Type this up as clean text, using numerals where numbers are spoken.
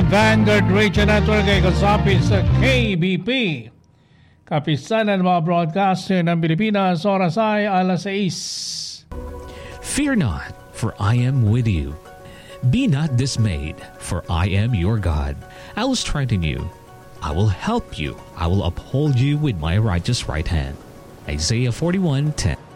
Vanguard Radio Network ay kasapi sa KBP. Kapisanan ng mga broadcaster ng Pilipinas, oras ay alas 6. Fear not, for I am with you. Be not dismayed, for I am your God. I will strengthen you. I will help you. I will uphold you with my righteous right hand. Isaiah 41:10.